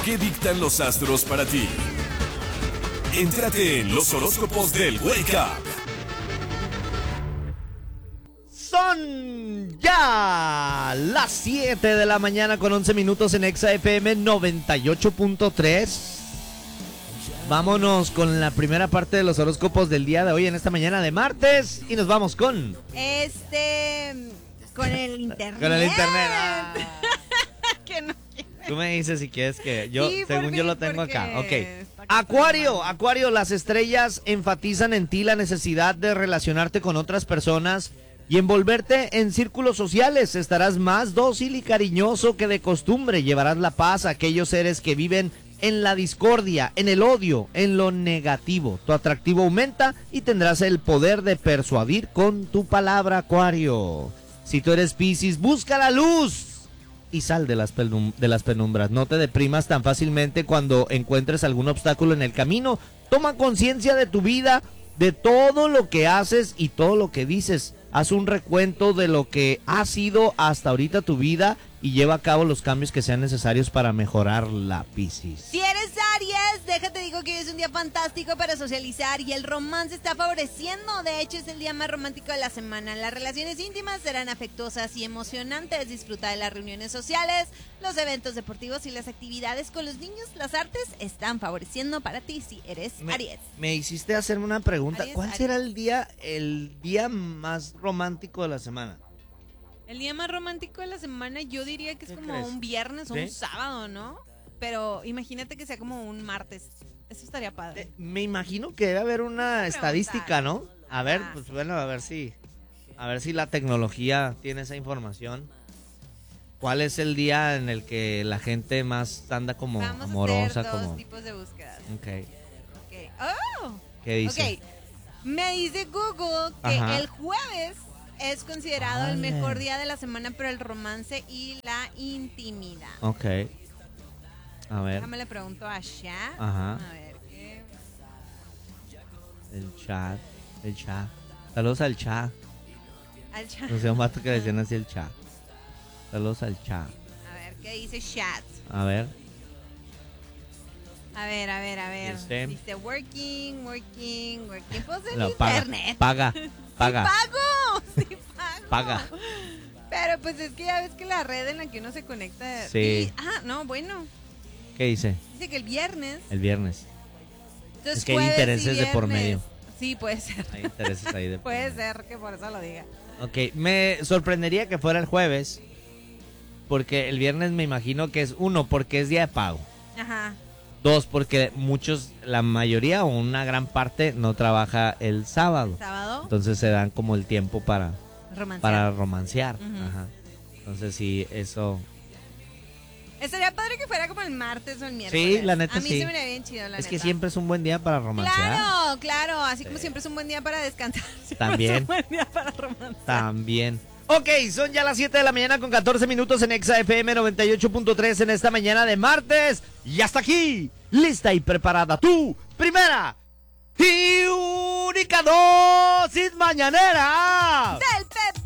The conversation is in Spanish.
¿Qué dictan los astros para ti? Entérate en los horóscopos del Wake Up. Son ya las 7 de la mañana con 11 minutos en Exa FM 98.3. Vámonos con la primera parte de los horóscopos del día de hoy en esta mañana de martes y nos vamos con... Con el internet. Con el internet. Ah. Que no. Tú me dices si quieres que yo, Sí, según por yo fin, lo tengo porque acá. Ok. está Acuario, las estrellas enfatizan en ti la necesidad de relacionarte con otras personas y envolverte en círculos sociales. Estarás más dócil y cariñoso que de costumbre. Llevarás la paz a aquellos seres que viven en la discordia, en el odio, en lo negativo. Tu atractivo aumenta y tendrás el poder de persuadir con tu palabra, Acuario. Si tú eres Piscis, busca la luz y sal de las penumbras. No te deprimas tan fácilmente cuando encuentres algún obstáculo en el camino. Toma conciencia de tu vida, de todo lo que haces y todo lo que dices. Haz un recuento de lo que ha sido hasta ahorita tu vida y lleva a cabo los cambios que sean necesarios para mejorar la Piscis. Si eres Aries, déjate digo que hoy es un día fantástico para socializar y el romance está favoreciendo. De hecho, es el día más romántico de la semana. Las relaciones íntimas serán afectuosas y emocionantes. Disfruta de las reuniones sociales, los eventos deportivos y las actividades con los niños. Las artes están favoreciendo para ti si eres Aries. Me hiciste hacerme una pregunta. Aries, ¿Cuál Aries. será el día más romántico de la semana? El día más romántico de la semana yo diría que es ¿Qué como crees? un viernes o ¿Sí? un sábado, ¿no? Pero imagínate que sea como un martes. Eso estaría padre. Me imagino que debe haber una estadística, ¿no? A ver, Ajá. pues bueno, a ver si la tecnología tiene esa información. ¿Cuál es el día en el que la gente más anda como Vamos amorosa, a hacer dos como? tipos de búsquedas. Okay. Ok. ¡Oh! ¿Qué dice? Ok. Me dice Google que Ajá. el jueves es considerado el Vale. mejor día de la semana para el romance y la intimidad. Ok. A ver, Déjame le pregunto a Sha. Ajá. A ver qué. el chat. Saludos al chat. Al Sha. No sé, un vato que le decían así el chat. Saludos al chat. A ver qué dice Chat. A ver. A ver. Dice- Dice working. Pues el No, paga. internet. Paga. Sí pago. Paga. Pero pues es que ya ves que la red en la que uno se conecta. Sí. No, bueno. ¿Qué dice? Dice que el viernes. El viernes. Entonces, Es que hay jueves y intereses de por viernes. medio. Sí, puede ser. Hay intereses ahí de por Puede medio. ser que por eso lo diga. Ok, me sorprendería que fuera el jueves, porque el viernes me imagino que es, uno, porque es día de pago. Ajá. Dos, porque la mayoría o una gran parte no trabaja el sábado. Sábado. Entonces se dan como el tiempo para romancear. Ujú. Ajá. Entonces sí, eso... Estaría padre que fuera como el martes o el miércoles. Sí, la neta A mí sí. se me haría bien chido, la Es neta. que siempre es un buen día para romancear. Claro. Así como siempre es un buen día para descansar. siempre También. Es un buen día para romancear. También. Ok, son ya las 7 de la mañana con 14 minutos en Exa FM 98.3 en esta mañana de martes. Y hasta aquí, lista y preparada tu primera y única dosis mañanera Del Pep